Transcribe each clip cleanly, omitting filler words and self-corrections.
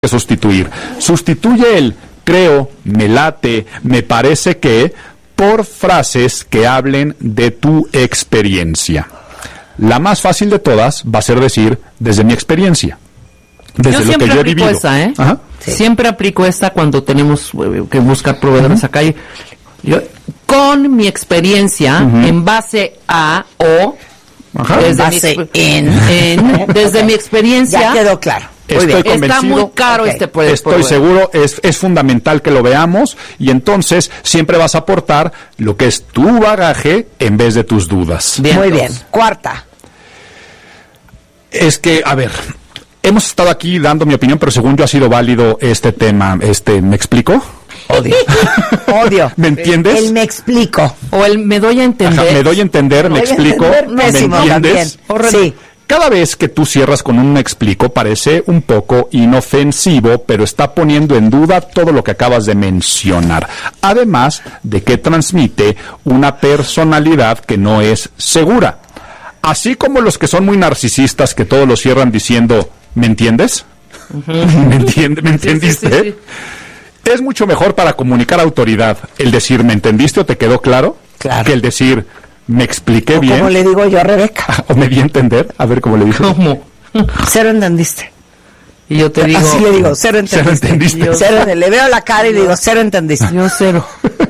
que sustituir. Sustituye el creo, me late, me parece que por frases que hablen de tu experiencia. La más fácil de todas va a ser decir desde mi experiencia. Desde lo que yo he vivido. Esa, ¿eh? Ajá. Sí. Siempre aplico esta cuando tenemos que buscar proveedores acá. Con mi experiencia, en base a o desde mi experiencia. Ya quedó claro. Estoy convencido, está muy caro estoy seguro, es fundamental que lo veamos y entonces siempre vas a aportar lo que es tu bagaje en vez de tus dudas. Bien, muy bien. Cuarta. Es que, a ver, hemos estado aquí dando mi opinión, pero según yo ha sido válido este tema. ¿Me explico? Odio. ¿Me entiendes? El me explico. O el me doy a entender. Ajá, me doy a entender, me explico. ¿Me entiendes? Sí. Cada vez que tú cierras con un me explico parece un poco inofensivo, pero está poniendo en duda todo lo que acabas de mencionar. Además de que transmite una personalidad que no es segura. Así como los que son muy narcisistas que todo lo cierran diciendo, ¿me entiendes? ¿Me entendiste? Sí. Es mucho mejor para comunicar autoridad el decir, ¿me entendiste o te quedó claro? Claro. Que el decir, ¿me expliqué bien? ¿Cómo le digo yo a Rebeca? ¿O me di a entender? A ver cómo le dijo. ¿Cómo? Cero entendiste. Y yo te digo... Así le digo, cero entendiste. Le veo la cara y le digo, cero entendiste. Yo cero.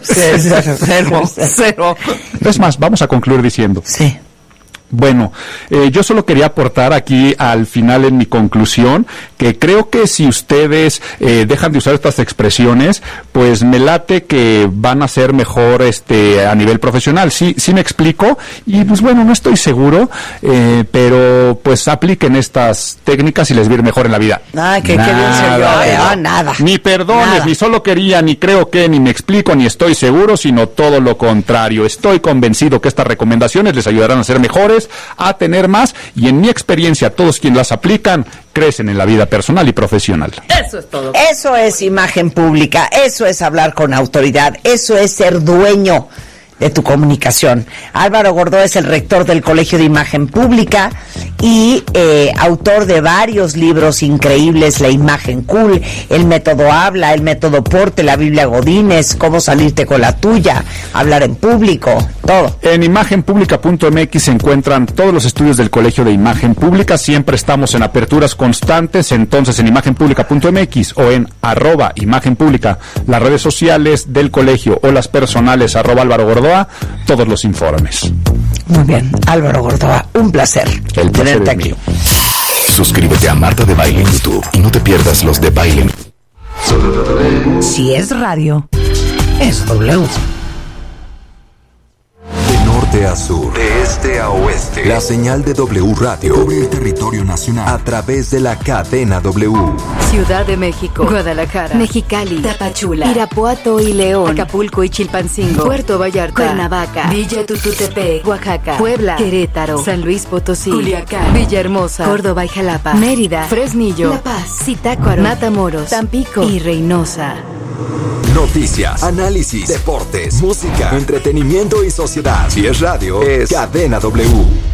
Cero. Es más, vamos a concluir diciendo... Sí. Bueno, yo solo quería aportar aquí al final en mi conclusión que creo que si ustedes dejan de usar estas expresiones, pues me late que van a ser mejor a nivel profesional. Sí me explico y pues bueno, no estoy seguro, pero pues apliquen estas técnicas y les va a ir mejor en la vida. Ay, qué bien se yo, nada. Ni perdones, nada. Ni solo quería, ni creo que, ni me explico, ni estoy seguro, sino todo lo contrario. Estoy convencido que estas recomendaciones les ayudarán a ser mejores, a tener más, y en mi experiencia todos quienes las aplican crecen en la vida personal y profesional. Eso es todo. Eso es imagen pública, eso es hablar con autoridad, eso es ser dueño de tu comunicación. Álvaro Gordoa es el rector del Colegio de Imagen Pública y autor de varios libros increíbles: La Imagen Cool, El Método Habla, El Método Porte, La Biblia Godínez, Cómo Salirte con la Tuya, Hablar en Público, todo. En imagenpublica.mx se encuentran todos los estudios del Colegio de Imagen Pública. Siempre estamos en aperturas constantes, entonces en imagenpublica.mx o en @imagenpublica, las redes sociales del colegio o las personales @Álvaro Gordoa, todos los informes. Muy bien, Álvaro Gordoa, un placer tenerte aquí. Mío. Suscríbete a Marta de Baile en YouTube y no te pierdas los de Baile. Si es radio, es W. De norte a sur, de este a oeste, la señal de W Radio cubre el territorio nacional a través de la cadena W. Ciudad de México, Guadalajara, Mexicali, Tapachula, Irapuato y León, Acapulco y Chilpancingo, Puerto Vallarta, Cuernavaca, Villa Tututepec, Oaxaca, Puebla, Querétaro, San Luis Potosí, Culiacán, Villahermosa, Córdoba y Jalapa, Mérida, Fresnillo, La Paz, Zitácuaro, Matamoros, Tampico y Reynosa. Noticias, análisis, deportes, música, entretenimiento y sociedad. Si es radio, es Cadena W.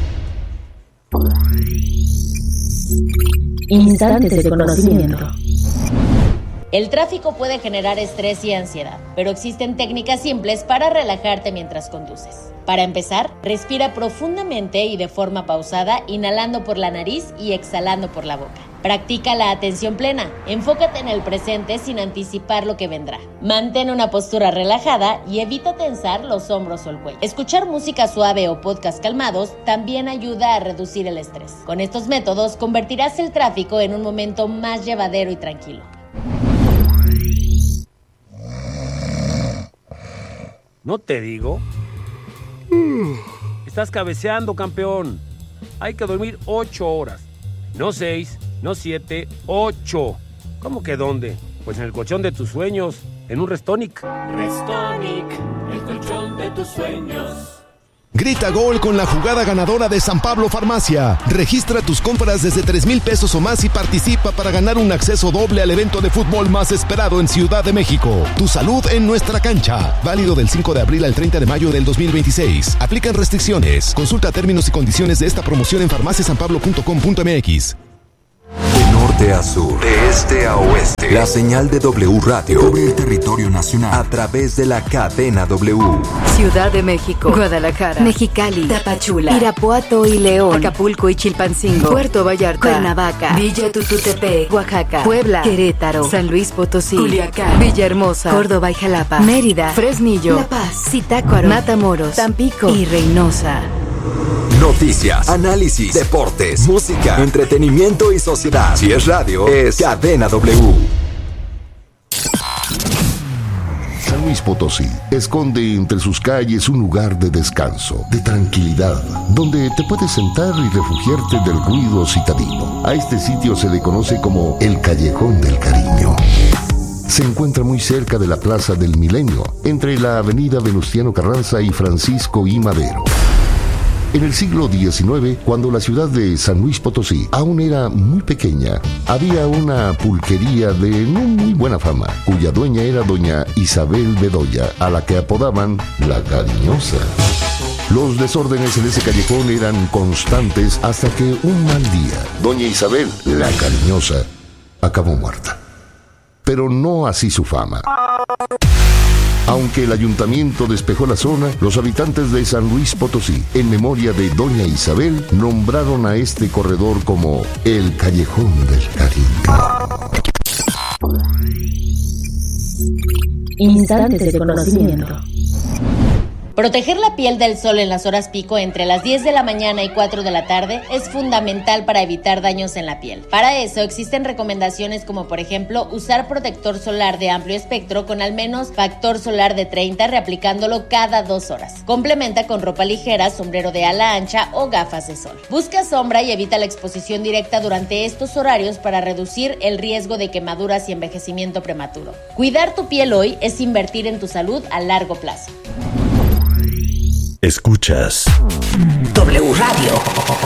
Instantes de conocimiento. El tráfico puede generar estrés y ansiedad, pero existen técnicas simples para relajarte mientras conduces. Para empezar, respira profundamente y de forma pausada, inhalando por la nariz y exhalando por la boca. Practica la atención plena. Enfócate en el presente sin anticipar lo que vendrá. Mantén una postura relajada y evita tensar los hombros o el cuello. Escuchar música suave o podcast calmados también ayuda a reducir el estrés. Con estos métodos convertirás el tráfico en un momento más llevadero y tranquilo. ¿No te digo? Estás cabeceando, campeón. Hay que dormir 8 horas. No 6, no 7, 8. ¿Cómo que dónde? Pues en el colchón de tus sueños, en un Restonic. Restonic, el colchón de tus sueños. Grita gol con la jugada ganadora de San Pablo Farmacia. Registra tus compras desde 3,000 pesos o más y participa para ganar un acceso doble al evento de fútbol más esperado en Ciudad de México. Tu salud en nuestra cancha. Válido del 5 de abril al 30 de mayo del 2026. Aplican restricciones. Consulta términos y condiciones de esta promoción en farmaciasanpablo.com.mx. De norte norte a sur, de este a oeste. La señal de W Radio cubre el territorio nacional a través de la cadena W. Ciudad de México, Guadalajara, Mexicali, Tapachula, Irapuato y León, Acapulco y Chilpancingo, Puerto Vallarta, Cuernavaca, Villa Tututepec, Oaxaca, Puebla, Querétaro, San Luis Potosí, Culiacán, Villahermosa, Córdoba y Jalapa, Mérida, Fresnillo, La Paz, Zitácuaro, Matamoros, Tampico y Reynosa. Noticias, análisis, deportes, música, entretenimiento y sociedad. Si es radio, es Cadena W. San Luis Potosí esconde entre sus calles un lugar de descanso, de tranquilidad, donde te puedes sentar y refugiarte del ruido citadino. A este sitio se le conoce como el Callejón del Cariño. Se encuentra muy cerca de la Plaza del Milenio, entre la avenida Venustiano Carranza y Francisco I. Madero. En el siglo XIX, cuando la ciudad de San Luis Potosí aún era muy pequeña, había una pulquería de no muy buena fama, cuya dueña era doña Isabel Bedoya, a la que apodaban La Cariñosa. Los desórdenes en ese callejón eran constantes hasta que un mal día, doña Isabel, La Cariñosa, acabó muerta. Pero no así su fama. Aunque el ayuntamiento despejó la zona, los habitantes de San Luis Potosí, en memoria de doña Isabel, nombraron a este corredor como el Callejón del Cariño. Instantes de conocimiento. Proteger la piel del sol en las horas pico entre las 10 de la mañana y 4 de la tarde es fundamental para evitar daños en la piel. Para eso existen recomendaciones como por ejemplo usar protector solar de amplio espectro con al menos factor solar de 30 reaplicándolo cada 2 horas. Complementa con ropa ligera, sombrero de ala ancha o gafas de sol. Busca sombra y evita la exposición directa durante estos horarios para reducir el riesgo de quemaduras y envejecimiento prematuro. Cuidar tu piel hoy es invertir en tu salud a largo plazo. Escuchas W Radio.